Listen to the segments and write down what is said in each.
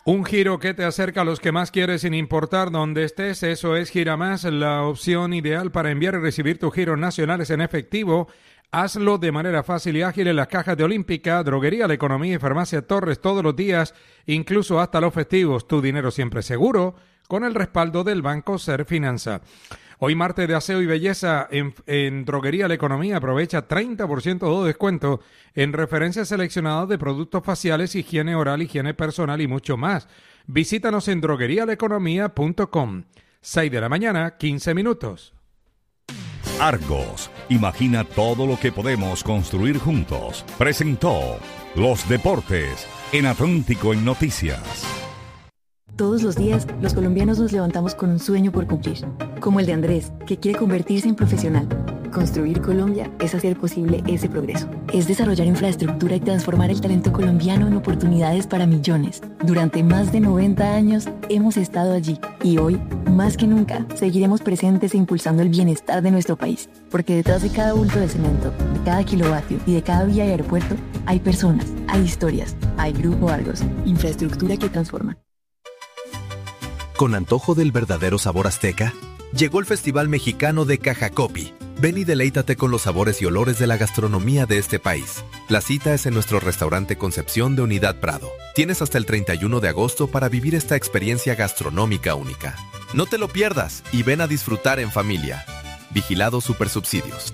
Un giro que te acerca a los que más quieres sin importar dónde estés. Eso es Giramás, la opción ideal para enviar y recibir tus giros nacionales en efectivo. Hazlo de manera fácil y ágil en las cajas de Olímpica, Droguería La Economía y Farmacia Torres todos los días, incluso hasta los festivos. Tu dinero siempre seguro, con el respaldo del Banco Serfinanza. Hoy martes de aseo y belleza en Droguería La Economía. Aprovecha 30% de descuento en referencias seleccionadas de productos faciales, higiene oral, higiene personal y mucho más. Visítanos en droguerialaeconomía.com. 6 de la mañana, 15 minutos. Argos, imagina todo lo que podemos construir juntos. Presentó Los Deportes en Atlántico en Noticias. Todos los días, los colombianos nos levantamos con un sueño por cumplir, como el de Andrés, que quiere convertirse en profesional. Construir Colombia es hacer posible ese progreso. Es desarrollar infraestructura y transformar el talento colombiano en oportunidades para millones. Durante más de 90 años hemos estado allí y hoy, más que nunca, seguiremos presentes e impulsando el bienestar de nuestro país. Porque detrás de cada bulto de cemento, de cada kilovatio y de cada vía y aeropuerto, hay personas, hay historias, hay Grupo Argos, infraestructura que transforma. Con antojo del verdadero sabor azteca, llegó el Festival Mexicano de Cajacopi. Ven y deleítate con los sabores y olores de la gastronomía de este país. La cita es en nuestro restaurante Concepción de Unidad Prado. Tienes hasta el 31 de agosto para vivir esta experiencia gastronómica única. No te lo pierdas y ven a disfrutar en familia. Vigilado Supersubsidios.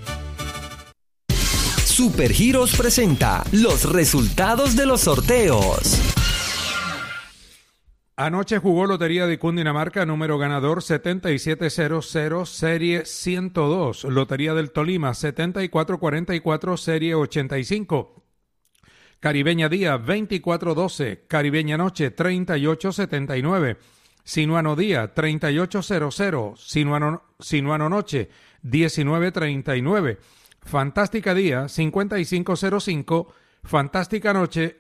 Supergiros presenta los resultados de los sorteos. Anoche jugó Lotería de Cundinamarca, número ganador 7700, serie 102. Lotería del Tolima 7444, serie 85. Caribeña Día 2412. Caribeña Noche 3879. Sinuano Día 3800. Sinuano Noche 1939. Fantástica Día 5505. Fantástica Noche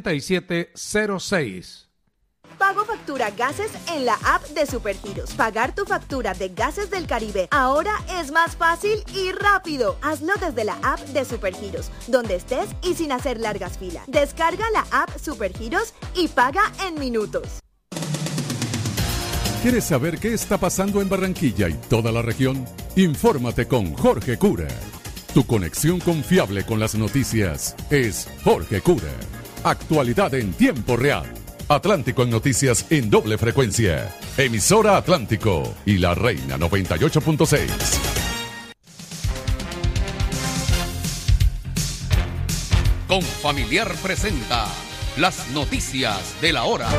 8706. Pago factura gases en la app de Supergiros. Pagar tu factura de Gases del Caribe ahora es más fácil y rápido. Hazlo desde la app de Supergiros, donde estés y sin hacer largas filas. Descarga la app Supergiros y paga en minutos. ¿Quieres saber qué está pasando en Barranquilla y toda la región? Infórmate con Jorge Cura. Tu conexión confiable con las noticias es Jorge Cura. Actualidad en tiempo real. Atlántico en Noticias en doble frecuencia. Emisora Atlántico y La Reina 98.6. Confamiliar presenta las noticias de la hora.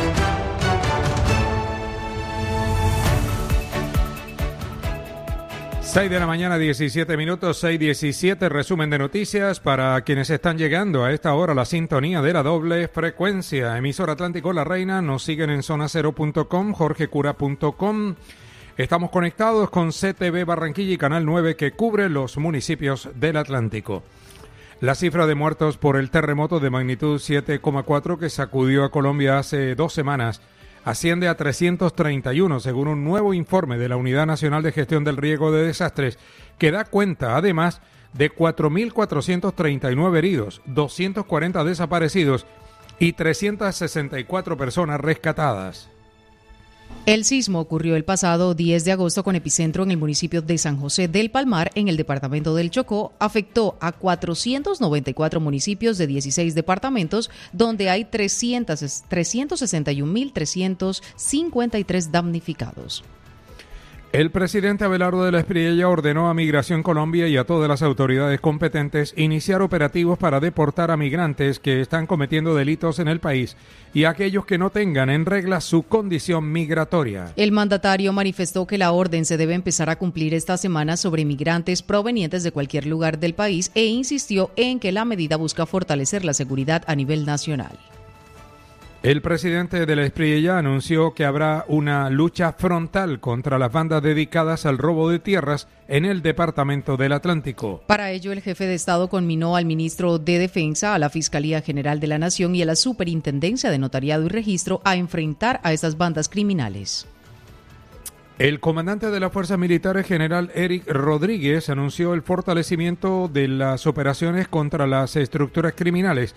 Seis de la mañana, 17 minutos, 6:17, resumen de noticias para quienes están llegando a esta hora, la sintonía de la doble frecuencia. Emisora Atlántico La Reina, nos siguen en zonacero.com, jorgecura.com. Estamos conectados con CTV Barranquilla y Canal 9 que cubre los municipios del Atlántico. La cifra de muertos por el terremoto de magnitud 7,4 que sacudió a Colombia hace 2 semanas asciende a 331, según un nuevo informe de la Unidad Nacional de Gestión del Riesgo de Desastres, que da cuenta, además, de 4.439 heridos, 240 desaparecidos y 364 personas rescatadas. El sismo ocurrió el pasado 10 de agosto con epicentro en el municipio de San José del Palmar, en el departamento del Chocó. Afectó a 494 municipios de 16 departamentos, donde hay 361.353 damnificados. El presidente Abelardo de la Espriella ordenó a Migración Colombia y a todas las autoridades competentes iniciar operativos para deportar a migrantes que están cometiendo delitos en el país y a aquellos que no tengan en regla su condición migratoria. El mandatario manifestó que la orden se debe empezar a cumplir esta semana sobre migrantes provenientes de cualquier lugar del país e insistió en que la medida busca fortalecer la seguridad a nivel nacional. El presidente de la Espriella anunció que habrá una lucha frontal contra las bandas dedicadas al robo de tierras en el departamento del Atlántico. Para ello, el jefe de Estado conminó al ministro de Defensa, a la Fiscalía General de la Nación y a la Superintendencia de Notariado y Registro a enfrentar a estas bandas criminales. El comandante de las Fuerzas Militares, general Eric Rodríguez, anunció el fortalecimiento de las operaciones contra las estructuras criminales.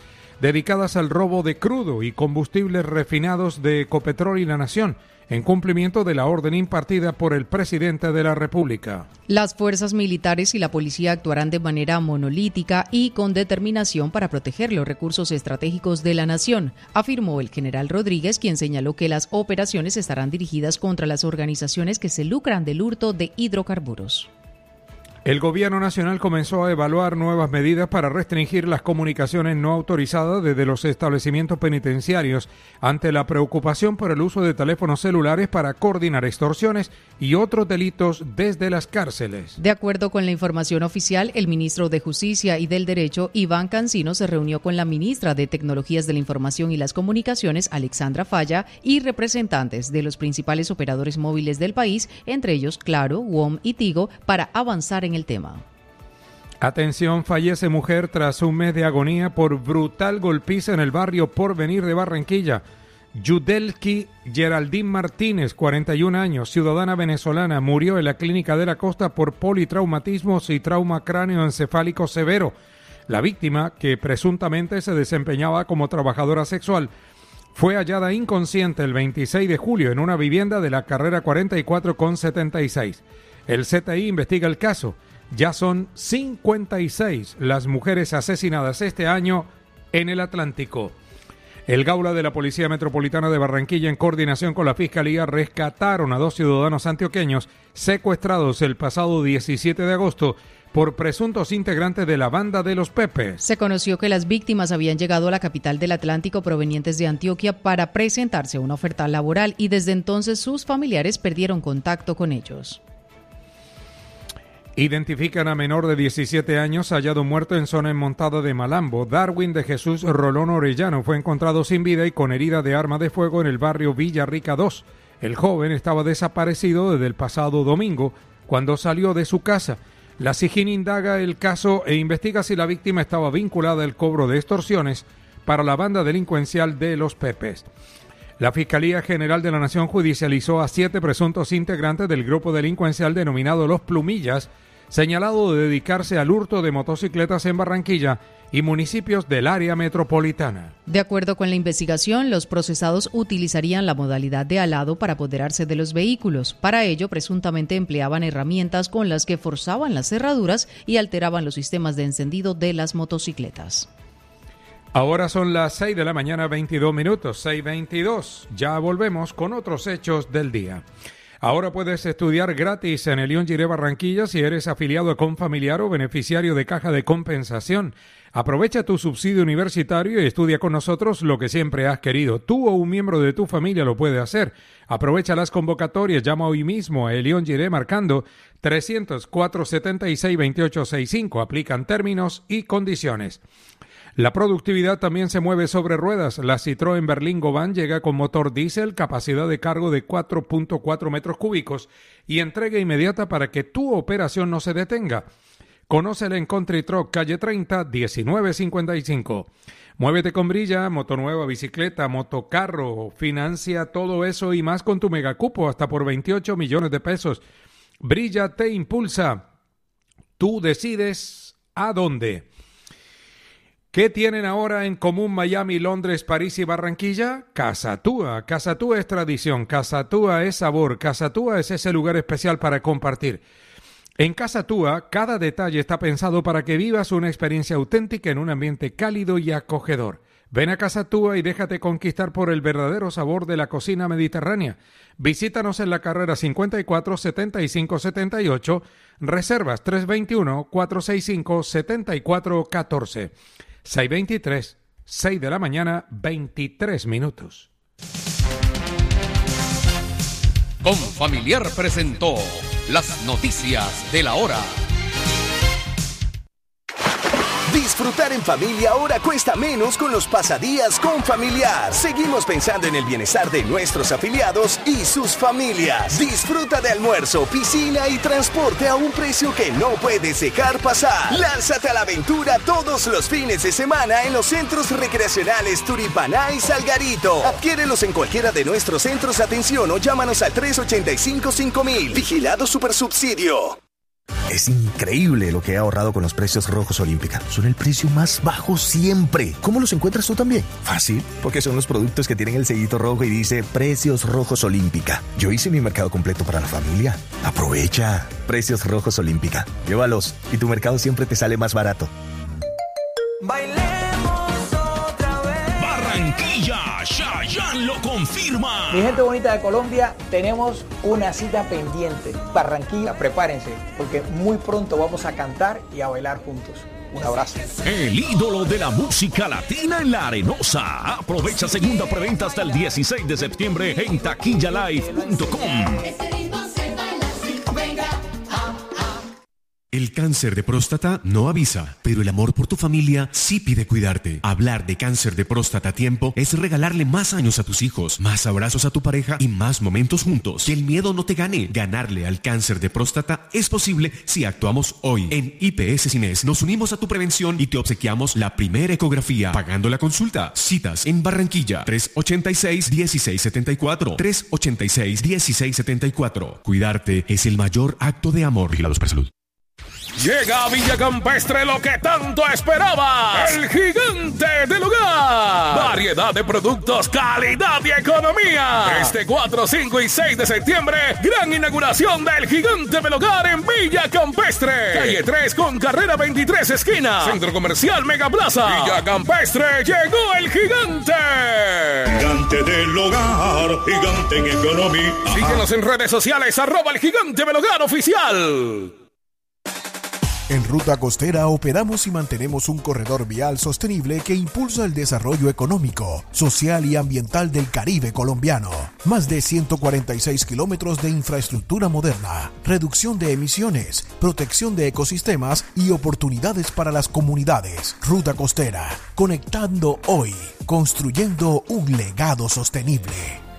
dedicadas al robo de crudo y combustibles refinados de Ecopetrol y La Nación, en cumplimiento de la orden impartida por el presidente de la República. Las fuerzas militares y la policía actuarán de manera monolítica y con determinación para proteger los recursos estratégicos de la nación, afirmó el general Rodríguez, quien señaló que las operaciones estarán dirigidas contra las organizaciones que se lucran del hurto de hidrocarburos. El gobierno nacional comenzó a evaluar nuevas medidas para restringir las comunicaciones no autorizadas desde los establecimientos penitenciarios ante la preocupación por el uso de teléfonos celulares para coordinar extorsiones y otros delitos desde las cárceles. De acuerdo con la información oficial, el ministro de Justicia y del Derecho, Iván Cancino, se reunió con la ministra de Tecnologías de la Información y las Comunicaciones, Alexandra Falla, y representantes de los principales operadores móviles del país, entre ellos Claro, WOM y Tigo, para avanzar en el tema. Atención, fallece mujer tras un mes de agonía por brutal golpiza en el barrio Porvenir de Barranquilla. Yudelki Geraldine Martínez, 41 años, ciudadana venezolana, murió en la Clínica de la Costa por politraumatismos y trauma cráneoencefálico severo. La víctima, que presuntamente se desempeñaba como trabajadora sexual, fue hallada inconsciente el 26 de julio en una vivienda de la carrera 44 con 76. El CTI investiga el caso. Ya son 56 las mujeres asesinadas este año en el Atlántico. El Gaula de la Policía Metropolitana de Barranquilla, en coordinación con la Fiscalía, rescataron a 2 ciudadanos antioqueños secuestrados el pasado 17 de agosto por presuntos integrantes de la banda de los Pepes. Se conoció que las víctimas habían llegado a la capital del Atlántico provenientes de Antioquia para presentarse a una oferta laboral y desde entonces sus familiares perdieron contacto con ellos. Identifican a menor de 17 años hallado muerto en zona enmontada de Malambo. Darwin de Jesús Rolón Orellano fue encontrado sin vida y con herida de arma de fuego en el barrio Villarrica 2. El joven estaba desaparecido desde el pasado domingo, cuando salió de su casa. La SIJIN indaga el caso e investiga si la víctima estaba vinculada al cobro de extorsiones para la banda delincuencial de los Pepes. La Fiscalía General de la Nación judicializó a 7 presuntos integrantes del grupo delincuencial denominado Los Plumillas, señalado de dedicarse al hurto de motocicletas en Barranquilla y municipios del área metropolitana. De acuerdo con la investigación, los procesados utilizarían la modalidad de alado para apoderarse de los vehículos. Para ello, presuntamente empleaban herramientas con las que forzaban las cerraduras y alteraban los sistemas de encendido de las motocicletas. Ahora son las 6 de la mañana, 22 minutos, 6:22. Ya volvemos con otros hechos del día. Ahora puedes estudiar gratis en el Elión Giré Barranquilla si eres afiliado a Confamiliar o beneficiario de Caja de Compensación. Aprovecha tu subsidio universitario y estudia con nosotros lo que siempre has querido. Tú o un miembro de tu familia lo puede hacer. Aprovecha las convocatorias, llama hoy mismo a Elión Giré marcando 300-476-2865. Aplican términos y condiciones. La productividad también se mueve sobre ruedas. La Citroën Berlingo Van llega con motor diésel, capacidad de cargo de 4.4 metros cúbicos y entrega inmediata para que tu operación no se detenga. Conócela en Country Truck, calle 30, 1955. Muévete con Brilla, motonueva, bicicleta, motocarro, financia todo eso y más con tu megacupo hasta por 28 millones de pesos. Brilla te impulsa. Tú decides a dónde. ¿Qué tienen ahora en común Miami, Londres, París y Barranquilla? Casa Tua. Casa Tua es tradición, Casa Tua es sabor, Casa Tua es ese lugar especial para compartir. En Casa Tua, cada detalle está pensado para que vivas una experiencia auténtica en un ambiente cálido y acogedor. Ven a Casa Tua y déjate conquistar por el verdadero sabor de la cocina mediterránea. Visítanos en la carrera 54-75-78, reservas 321-465-7414. 6:23, 6 de la mañana, 23 minutos. Confamiliar presentó las noticias de la hora. Disfrutar en familia ahora cuesta menos con los pasadías Confamiliar. Seguimos pensando en el bienestar de nuestros afiliados y sus familias. Disfruta de almuerzo, piscina y transporte a un precio que no puedes dejar pasar. Lánzate a la aventura todos los fines de semana en los centros recreacionales Turipaná y Salgarito. Adquiérelos en cualquiera de nuestros centros de atención o llámanos al 385-5000. Vigilado Supersubsidio. Es increíble lo que he ahorrado con los precios rojos Olímpica. Son el precio más bajo siempre. ¿Cómo los encuentras tú también? Fácil, porque son los productos que tienen el sellito rojo y dice Precios Rojos Olímpica. Yo hice mi mercado completo para la familia. Aprovecha. Precios Rojos Olímpica. Llévalos y tu mercado siempre te sale más barato. Bailemos otra vez. Barranquilla, Chayanne lo confirma. Mi gente bonita de Colombia, tenemos una cita pendiente. Barranquilla, prepárense, porque muy pronto vamos a cantar y a bailar juntos. Un abrazo. El ídolo de la música latina en la Arenosa. Aprovecha segunda preventa hasta el 16 de septiembre en taquillalive.com. El cáncer de próstata no avisa, pero el amor por tu familia sí pide cuidarte. Hablar de cáncer de próstata a tiempo es regalarle más años a tus hijos, más abrazos a tu pareja y más momentos juntos. Que el miedo no te gane. Ganarle al cáncer de próstata es posible si actuamos hoy. En IPS Cines nos unimos a tu prevención y te obsequiamos la primera ecografía, pagando la consulta. Citas en Barranquilla, 386-1674, 386-1674. Cuidarte es el mayor acto de amor. Vigilados para salud. Llega a Villa Campestre lo que tanto esperaba, el gigante del hogar. Variedad de productos, calidad y economía. Este 4, 5 y 6 de septiembre, gran inauguración del gigante del hogar en Villa Campestre. Calle 3 con carrera 23 esquina. Centro Comercial Megaplaza. Villa Campestre, llegó el gigante. Gigante del hogar, gigante en economía. Síguenos en redes sociales, @el gigante del hogar oficial. En Ruta Costera operamos y mantenemos un corredor vial sostenible que impulsa el desarrollo económico, social y ambiental del Caribe colombiano. Más de 146 kilómetros de infraestructura moderna, reducción de emisiones, protección de ecosistemas y oportunidades para las comunidades. Ruta Costera, conectando hoy, construyendo un legado sostenible.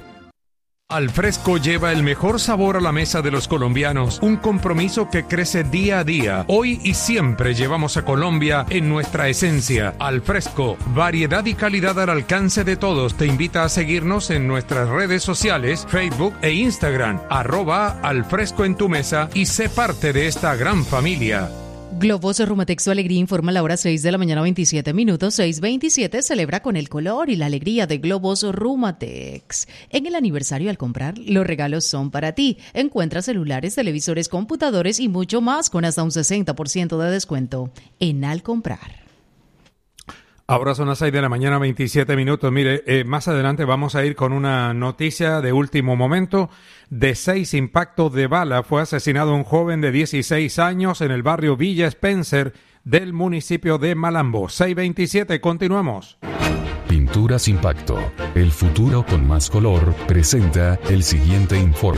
Alfresco lleva el mejor sabor a la mesa de los colombianos, un compromiso que crece día a día. Hoy y siempre llevamos a Colombia en nuestra esencia. Alfresco, variedad y calidad al alcance de todos. Te invita a seguirnos en nuestras redes sociales, Facebook e Instagram, @Alfresco en tu mesa y sé parte de esta gran familia. Globos Rumatex, su alegría, informa a la hora 6 de la mañana, 27 minutos. 6:27, celebra con el color y la alegría de Globos Rumatex. En el aniversario, al comprar, los regalos son para ti. Encuentra celulares, televisores, computadores y mucho más con hasta un 60% de descuento en Al Comprar. Ahora son las 6 de la mañana, 27 minutos. Mire, más adelante vamos a ir con una noticia de último momento. De 6 impactos de bala fue asesinado un joven de 16 años en el barrio Villa Spencer del municipio de Malambo. 6:27, continuamos. Pinturas Impacto, el futuro con más color, presenta el siguiente informe.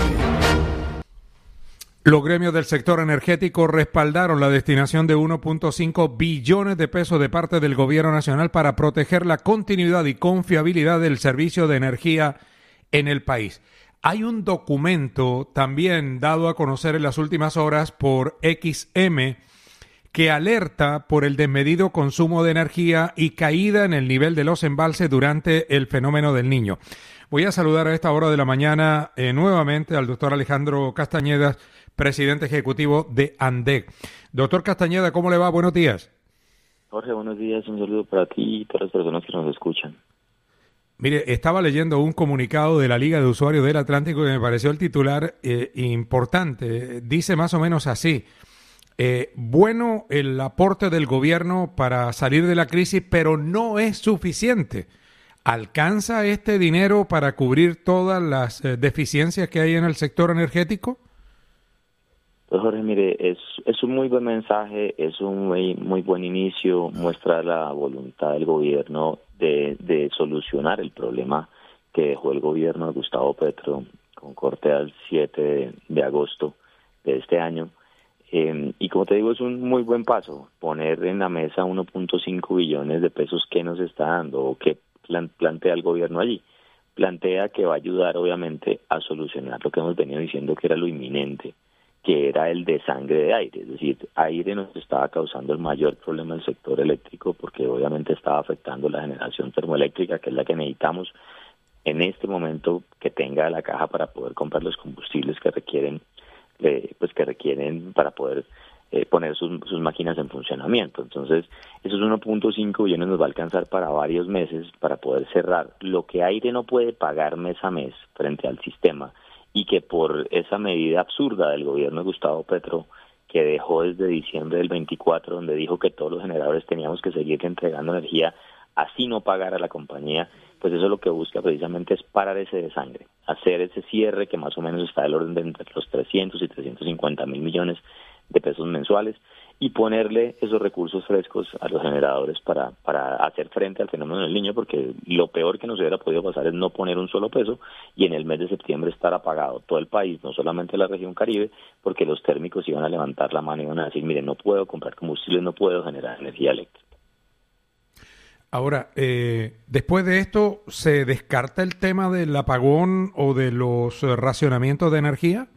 Los gremios del sector energético respaldaron la destinación de 1.5 billones de pesos de parte del gobierno nacional para proteger la continuidad y confiabilidad del servicio de energía en el país. Hay un documento también dado a conocer en las últimas horas por XM que alerta por el desmedido consumo de energía y caída en el nivel de los embalses durante el fenómeno del Niño. Voy a saludar a esta hora de la mañana nuevamente al doctor Alejandro Castañeda, presidente ejecutivo de ANDEC. Doctor Castañeda, ¿cómo le va? Buenos días. Jorge, buenos días. Un saludo para ti y todas las personas que nos escuchan. Mire, estaba leyendo un comunicado de la Liga de Usuarios del Atlántico y me pareció el titular importante. Dice más o menos así. Bueno, el aporte del gobierno para salir de la crisis, pero no es suficiente. ¿Alcanza este dinero para cubrir todas las deficiencias que hay en el sector energético? Pues Jorge, mire, es un muy buen mensaje, es un muy buen inicio, muestra la voluntad del gobierno de solucionar el problema que dejó el gobierno de Gustavo Petro con corte al 7 de agosto de este año. Y como te digo, es un muy buen paso, poner en la mesa 1.5 billones de pesos que nos está dando o que plantea el gobierno allí. Plantea que va a ayudar obviamente a solucionar lo que hemos venido diciendo que era lo inminente, que era el desangre de aire, es decir, aire nos estaba causando el mayor problema del sector eléctrico porque obviamente estaba afectando la generación termoeléctrica, que es la que necesitamos en este momento que tenga la caja para poder comprar los combustibles que requieren para poder poner sus máquinas en funcionamiento. Entonces, esos 1.5 billones nos va a alcanzar para varios meses para poder cerrar lo que aire no puede pagar mes a mes frente al sistema, y que por esa medida absurda del gobierno de Gustavo Petro, que dejó desde diciembre del 24, donde dijo que todos los generadores teníamos que seguir entregando energía, así no pagara la compañía, pues eso lo que busca precisamente es parar ese desangre, hacer ese cierre que más o menos está del orden de entre los 300 y 350 mil millones de pesos mensuales, y ponerle esos recursos frescos a los generadores para hacer frente al fenómeno del Niño, porque lo peor que nos hubiera podido pasar es no poner un solo peso y en el mes de septiembre estar apagado todo el país, no solamente la región Caribe, porque los térmicos iban a levantar la mano y iban a decir, mire, no puedo comprar combustible, no puedo generar energía eléctrica. Ahora, después de esto, ¿se descarta el tema del apagón o de los racionamientos de energía?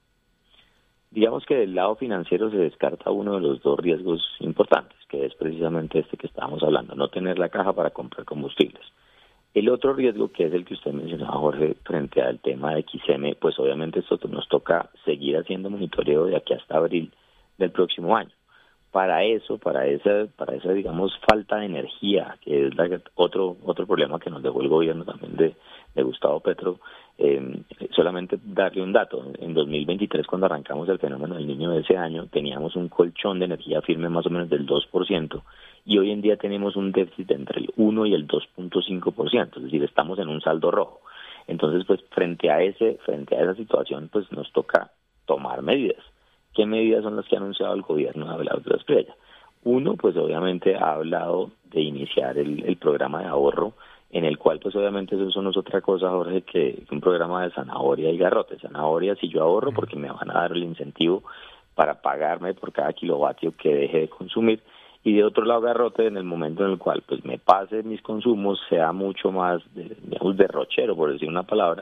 Digamos que del lado financiero se descarta uno de los dos riesgos importantes, que es precisamente este que estábamos hablando, no tener la caja para comprar combustibles. El otro riesgo, que es el que usted mencionaba, Jorge, frente al tema de XM, pues obviamente esto nos toca seguir haciendo monitoreo de aquí hasta abril del próximo año. Para esa digamos falta de energía, que es otro problema que nos dejó el gobierno también de Gustavo Petro, solamente darle un dato. En 2023, cuando arrancamos el fenómeno del Niño de ese año, teníamos un colchón de energía firme más o menos del 2%, y hoy en día tenemos un déficit entre el 1 y el 2.5%, es decir, estamos en un saldo rojo. Entonces, pues frente a esa situación, pues nos toca tomar medidas. ¿Qué medidas son las que ha anunciado el gobierno de Abelardo Espriella? Uno, pues obviamente ha hablado de iniciar el programa de ahorro, en el cual pues obviamente eso no es otra cosa, Jorge, que un programa de zanahoria y garrote. Zanahoria, si yo ahorro, porque me van a dar el incentivo para pagarme por cada kilovatio que deje de consumir, y de otro lado garrote en el momento en el cual pues me pase mis consumos, sea mucho más derrochero, por decir una palabra,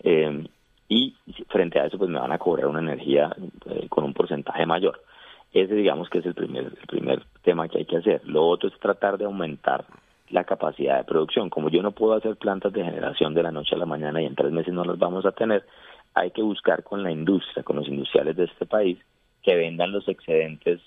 y frente a eso pues me van a cobrar una energía con un porcentaje mayor. Ese digamos que es el primer tema que hay que hacer. Lo otro es tratar de aumentar la capacidad de producción. Como yo no puedo hacer plantas de generación de la noche a la mañana y en 3 meses no las vamos a tener, hay que buscar con la industria, con los industriales de este país, que vendan los excedentes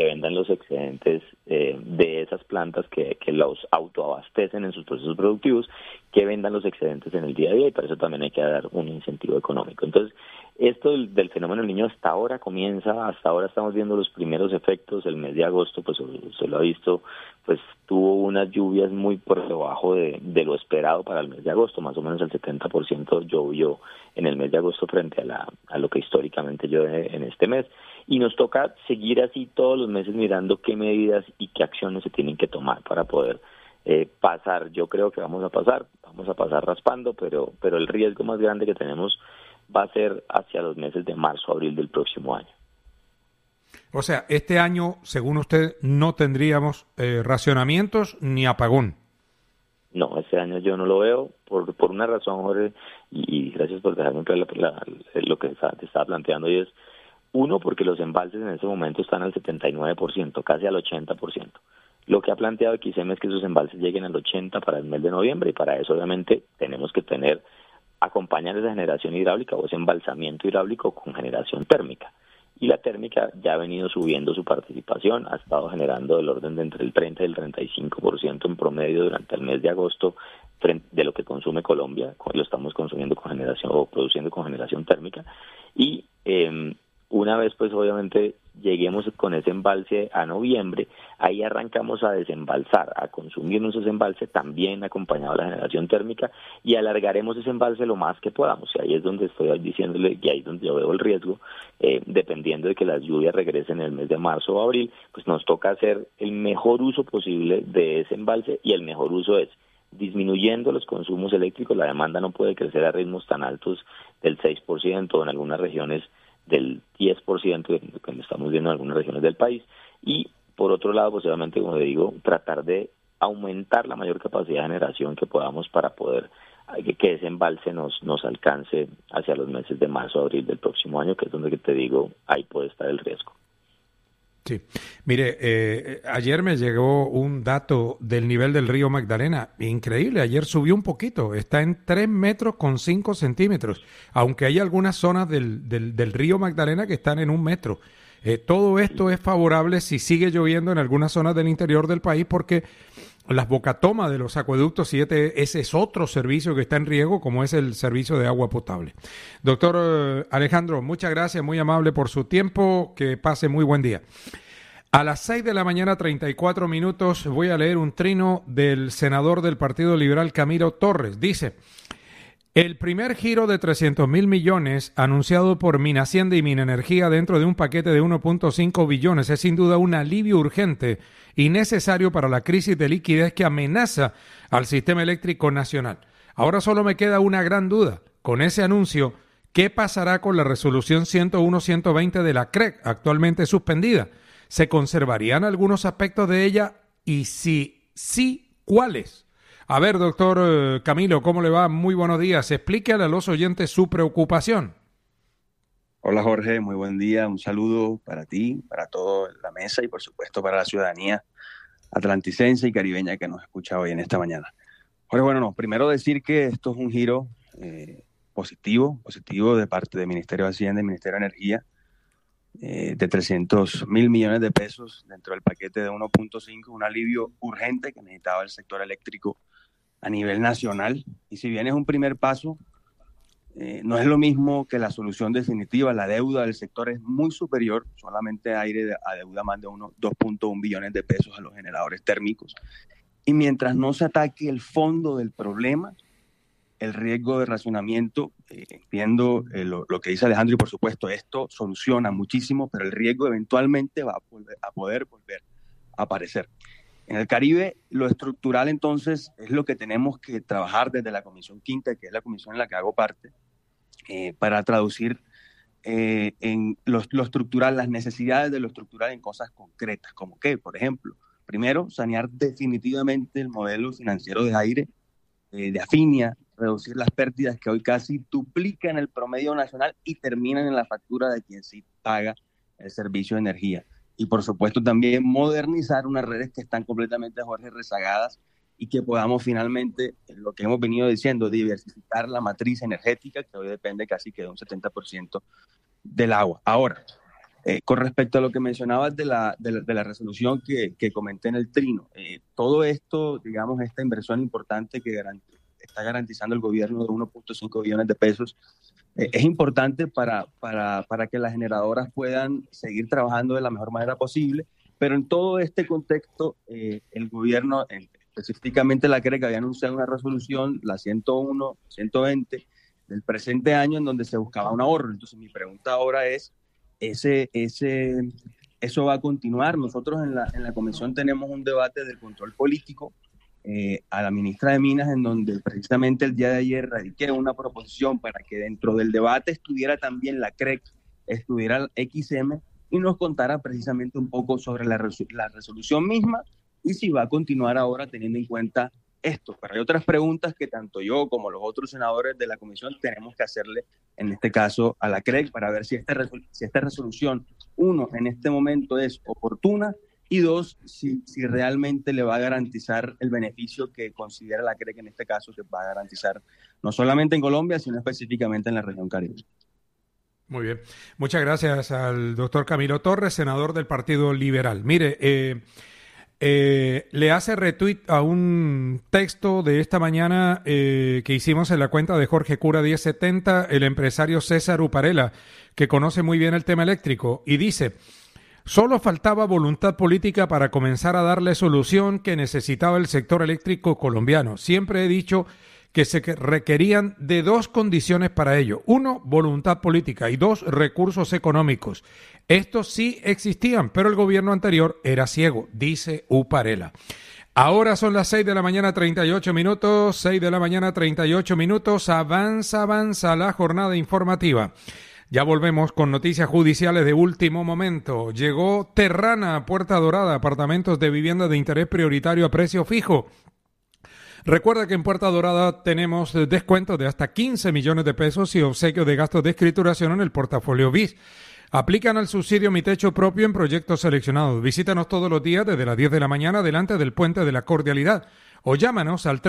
de esas plantas que los autoabastecen en sus procesos productivos, que vendan los excedentes en el día a día, y para eso también hay que dar un incentivo económico. Entonces, esto del fenómeno del Niño hasta ahora estamos viendo los primeros efectos. El mes de agosto, pues usted lo ha visto, pues tuvo unas lluvias muy por debajo de lo esperado para el mes de agosto, más o menos el 70% llovió en el mes de agosto frente a lo que históricamente llueve en este mes. Y nos toca seguir así todos los meses mirando qué medidas y qué acciones se tienen que tomar para poder pasar. Yo creo que vamos a pasar raspando, pero el riesgo más grande que tenemos va a ser hacia los meses de marzo, abril del próximo año. O sea, este año, según usted, no tendríamos racionamientos ni apagón. No, este año yo no lo veo por una razón, Jorge, y gracias por dejarme lo que te estaba planteando, y es, uno, porque los embalses en ese momento están al 79%, casi al 80%. Lo que ha planteado XM es que esos embalses lleguen al 80% para el mes de noviembre, y para eso obviamente tenemos que acompañar esa generación hidráulica o ese embalsamiento hidráulico con generación térmica. Y la térmica ya ha venido subiendo su participación, ha estado generando del orden de entre el 30 y el 35% en promedio durante el mes de agosto de lo que consume Colombia, lo estamos consumiendo con generación o produciendo con generación térmica, y una vez pues obviamente lleguemos con ese embalse a noviembre, ahí arrancamos a desembalsar, a consumirnos ese embalse también acompañado de la generación térmica, y alargaremos ese embalse lo más que podamos. Y ahí es donde estoy diciéndole, y ahí es donde yo veo el riesgo, dependiendo de que las lluvias regresen en el mes de marzo o abril, pues nos toca hacer el mejor uso posible de ese embalse, y el mejor uso es disminuyendo los consumos eléctricos. La demanda no puede crecer a ritmos tan altos del 6%, o en algunas regiones del 10%, que estamos viendo en algunas regiones del país, y por otro lado, pues obviamente, como le digo, tratar de aumentar la mayor capacidad de generación que podamos para poder que ese embalse nos alcance hacia los meses de marzo o abril del próximo año, que es donde te digo, ahí puede estar el riesgo. Sí. Mire, ayer me llegó un dato del nivel del río Magdalena, increíble, ayer subió un poquito, está en 3 metros con 5 centímetros, aunque hay algunas zonas del río Magdalena que están en 1 metro. Todo esto es favorable si sigue lloviendo en algunas zonas del interior del país, porque las bocatomas de los acueductos, y ese es otro servicio que está en riesgo, como es el servicio de agua potable. Doctor Alejandro, muchas gracias, muy amable por su tiempo, que pase muy buen día. A las 6 de la mañana, 34 minutos, voy a leer un trino del senador del Partido Liberal, Camilo Torres. Dice: el primer giro de 300.000 millones anunciado por Minacienda y Minenergía dentro de un paquete de 1.5 billones es sin duda un alivio urgente y necesario para la crisis de liquidez que amenaza al sistema eléctrico nacional. Ahora solo me queda una gran duda. Con ese anuncio, ¿qué pasará con la resolución 101-120 de la CREC, actualmente suspendida? ¿Se conservarían algunos aspectos de ella? Y si sí, ¿cuáles? A ver, doctor Camilo, ¿cómo le va? Muy buenos días. Explíquele a los oyentes su preocupación. Hola Jorge, muy buen día. Un saludo para ti, para toda la mesa y por supuesto para la ciudadanía atlanticense y caribeña que nos escucha hoy en esta mañana. Jorge, bueno, primero decir que esto es un giro positivo de parte del Ministerio de Hacienda y Ministerio de Energía, de 300.000 millones de pesos dentro del paquete de 1.5, un alivio urgente que necesitaba el sector eléctrico a nivel nacional. Y si bien es un primer paso, no es lo mismo que la solución definitiva. La deuda del sector es muy superior, solamente Aire adeuda más de 2.1 billones de pesos a los generadores térmicos. Y mientras no se ataque el fondo del problema, el riesgo de racionamiento, entiendo lo que dice Alejandro, y por supuesto esto soluciona muchísimo, pero el riesgo eventualmente va a poder volver a aparecer. En el Caribe, lo estructural entonces es lo que tenemos que trabajar desde la Comisión Quinta, que es la comisión en la que hago parte, para traducir en lo estructural, las necesidades de lo estructural en cosas concretas, como que, por ejemplo, primero, sanear definitivamente el modelo financiero de Aire, de Afinia, reducir las pérdidas que hoy casi duplican el promedio nacional y terminan en la factura de quien sí paga el servicio de energía. Y por supuesto también modernizar unas redes que están completamente, Jorge, rezagadas, y que podamos finalmente, lo que hemos venido diciendo, diversificar la matriz energética, que hoy depende casi que de un 70% del agua. Ahora, con respecto a lo que mencionabas de la resolución que comenté en el trino, todo esto, digamos, esta inversión importante que está garantizando el gobierno de 1.5 billones de pesos, es importante para que las generadoras puedan seguir trabajando de la mejor manera posible, pero en todo este contexto, el gobierno, específicamente la CREC, había anunciado una resolución, la 101-120 del presente año, en donde se buscaba un ahorro. Entonces mi pregunta ahora es, ¿eso va a continuar? Nosotros en la comisión tenemos un debate del control político a la ministra de Minas, en donde precisamente el día de ayer radiqué una proposición para que dentro del debate estuviera también la CREC, estuviera el XM y nos contara precisamente un poco sobre la resolución misma y si va a continuar ahora teniendo en cuenta esto. Pero hay otras preguntas que tanto yo como los otros senadores de la comisión tenemos que hacerle, en este caso a la CREC, para ver si esta resolución, uno, en este momento es oportuna, y dos, si realmente le va a garantizar el beneficio que considera la CREC en este caso, que va a garantizar no solamente en Colombia, sino específicamente en la región Caribe. Muy bien. Muchas gracias al doctor Camilo Torres, senador del Partido Liberal. Mire, le hace retweet a un texto de esta mañana que hicimos en la cuenta de Jorge Cura 1070, el empresario César Uparela, que conoce muy bien el tema eléctrico, y dice: solo faltaba voluntad política para comenzar a darle solución que necesitaba el sector eléctrico colombiano. Siempre he dicho que se requerían de dos condiciones para ello. Uno, voluntad política, y dos, recursos económicos. Estos sí existían, pero el gobierno anterior era ciego, dice Uparela. Ahora son las 6 de la mañana, 38 minutos. 6 de la mañana, 38 minutos. Avanza la jornada informativa. Ya volvemos con noticias judiciales de último momento. Llegó Terrana a Puerta Dorada, apartamentos de vivienda de interés prioritario a precio fijo. Recuerda que en Puerta Dorada tenemos descuentos de hasta 15 millones de pesos y obsequio de gastos de escrituración en el portafolio BIS. Aplican al subsidio Mi Techo Propio en proyectos seleccionados. Visítanos todos los días desde las 10 de la mañana delante del Puente de la Cordialidad o llámanos al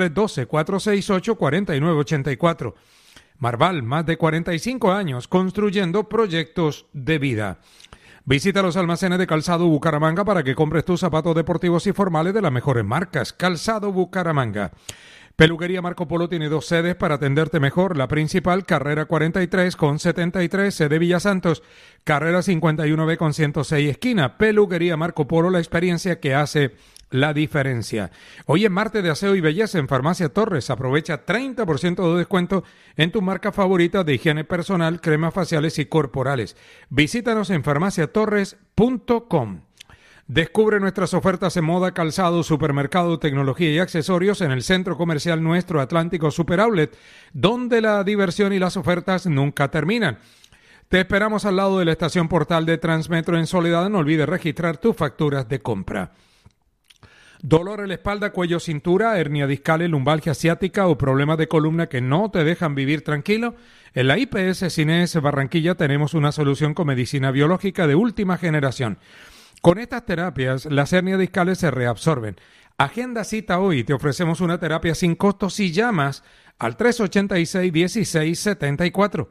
312-468-4984. Marval, más de 45 años construyendo proyectos de vida. Visita los almacenes de Calzado Bucaramanga para que compres tus zapatos deportivos y formales de las mejores marcas. Calzado Bucaramanga. Peluquería Marco Polo tiene 2 sedes para atenderte mejor. La principal, carrera 43 con 73, sede Villa Santos. Carrera 51B con 106, esquina. Peluquería Marco Polo, la experiencia que hace la diferencia. Hoy es martes de aseo y belleza en Farmacia Torres. Aprovecha 30% de descuento en tu marca favorita de higiene personal, cremas faciales y corporales. Visítanos en farmaciatorres.com. Descubre nuestras ofertas en moda, calzado, supermercado, tecnología y accesorios en el Centro Comercial Nuestro Atlántico Super Outlet, donde la diversión y las ofertas nunca terminan. Te esperamos al lado de la estación Portal de Transmetro en Soledad. No olvides registrar tus facturas de compra. Dolor en la espalda, cuello, cintura, hernia discal, lumbalgia ciática o problemas de columna que no te dejan vivir tranquilo. En la IPS Cines Barranquilla tenemos una solución con medicina biológica de última generación. Con estas terapias, las hernias discales se reabsorben. Agenda cita hoy y te ofrecemos una terapia sin costo si llamas al 386-1674.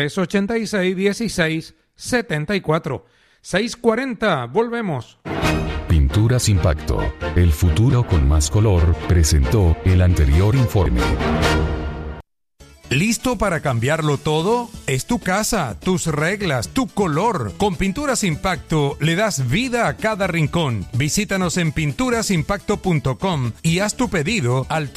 386-1674. 640, volvemos. Pinturas Impacto, el futuro con más color, presentó el anterior informe. ¿Listo para cambiarlo todo? Es tu casa, tus reglas, tu color. Con Pinturas Impacto le das vida a cada rincón. Visítanos en pinturasimpacto.com y haz tu pedido al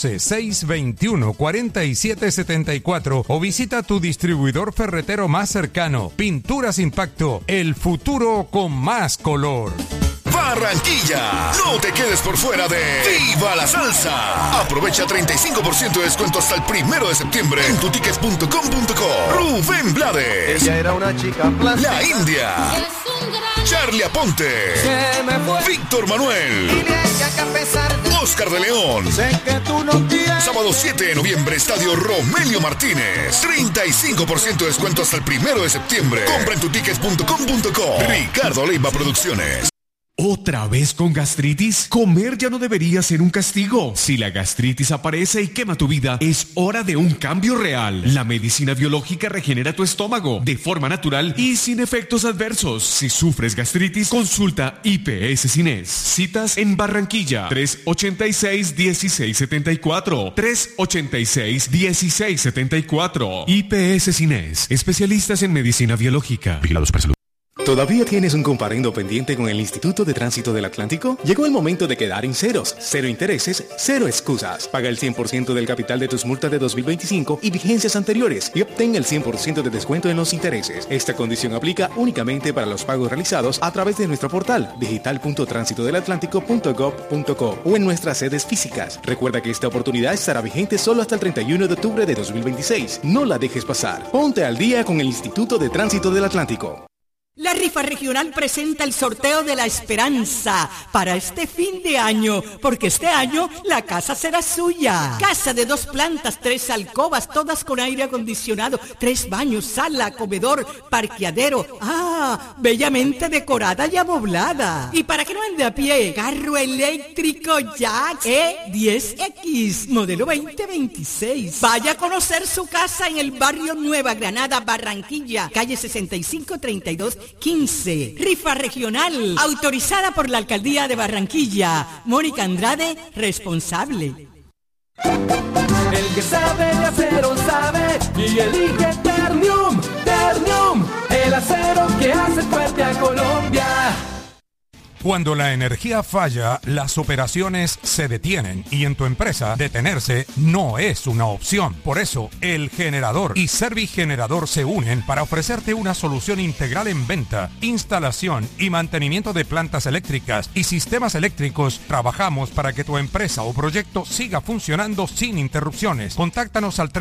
312-621-4774 o visita tu distribuidor ferretero más cercano. Pinturas Impacto, el futuro con más color. Barranquilla, no te quedes por fuera de ¡Viva la Salsa! Aprovecha 35% de descuento hasta el 1 de septiembre en tutickets.com.co. Rubén Blades, ella era una chica plástica. La India, Charlie Aponte, Víctor Manuel, Oscar de León. Sé que tú no tienes. Sábado 7 de noviembre, Estadio Romelio Martínez. 35% de descuento hasta el 1 de septiembre. Compra en tutickets.com.co. Ricardo Leiva Producciones. ¿Otra vez con gastritis? Comer ya no debería ser un castigo. Si la gastritis aparece y quema tu vida, es hora de un cambio real. La medicina biológica regenera tu estómago de forma natural y sin efectos adversos. Si sufres gastritis, consulta IPS Cines. Citas en Barranquilla, 386-1674. 386-1674. IPS Cines, especialistas en medicina biológica. Vigilados por salud. ¿Todavía tienes un comparendo pendiente con el Instituto de Tránsito del Atlántico? Llegó el momento de quedar en ceros. Cero intereses, cero excusas. Paga el 100% del capital de tus multas de 2025 y vigencias anteriores y obtén el 100% de descuento en los intereses. Esta condición aplica únicamente para los pagos realizados a través de nuestro portal digital.transitodelatlántico.gov.co o en nuestras sedes físicas. Recuerda que esta oportunidad estará vigente solo hasta el 31 de octubre de 2026. No la dejes pasar. Ponte al día con el Instituto de Tránsito del Atlántico. La rifa regional presenta el sorteo de la esperanza para este fin de año, porque este año la casa será suya. Casa de 2 plantas, 3 alcobas, todas con aire acondicionado, 3 baños, sala, comedor, parqueadero. Bellamente decorada y amoblada. Y para que no ande a pie, carro eléctrico Jax E10X, modelo 2026. Vaya a conocer su casa en el barrio Nueva Granada, Barranquilla, calle 6532 15. Rifa regional, autorizada por la Alcaldía de Barranquilla. Mónica Andrade, responsable. El que sabe de acero sabe y elige Ternium. Ternium, el acero que hace fuerte a Colombia. Cuando la energía falla, las operaciones se detienen y en tu empresa detenerse no es una opción. Por eso, El Generador y Servigenerador se unen para ofrecerte una solución integral en venta, instalación y mantenimiento de plantas eléctricas y sistemas eléctricos. Trabajamos para que tu empresa o proyecto siga funcionando sin interrupciones. Contáctanos al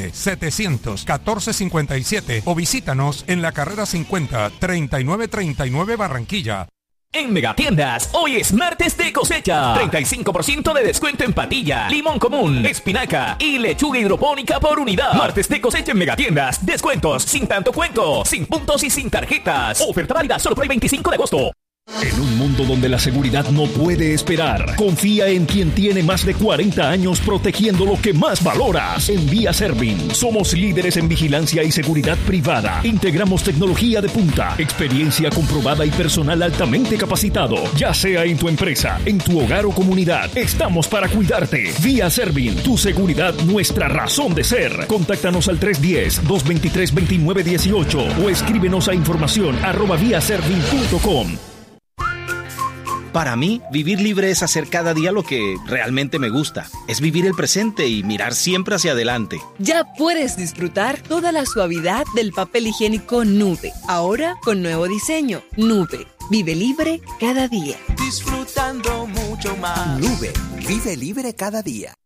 311-700-1457 o visítanos en la carrera 50, 3939 Barranquilla. En Megatiendas, hoy es martes de cosecha. 35% de descuento en patilla, limón común, espinaca y lechuga hidropónica por unidad. Martes de cosecha en Megatiendas. Descuentos sin tanto cuento, sin puntos y sin tarjetas. Oferta válida solo por el 25 de agosto. En un mundo donde la seguridad no puede esperar, confía en quien tiene más de 40 años protegiendo lo que más valoras. En Vía Servin, somos líderes en vigilancia y seguridad privada. Integramos tecnología de punta, experiencia comprobada y personal altamente capacitado. Ya sea en tu empresa, en tu hogar o comunidad, estamos para cuidarte. Vía Servin, tu seguridad, nuestra razón de ser. Contáctanos al 310-223-2918 o escríbenos a información@viaservin.com. Para mí, vivir libre es hacer cada día lo que realmente me gusta. Es vivir el presente y mirar siempre hacia adelante. Ya puedes disfrutar toda la suavidad del papel higiénico Nube. Ahora con nuevo diseño. Nube. Vive libre cada día. Disfrutando mucho más. Nube. Vive libre cada día.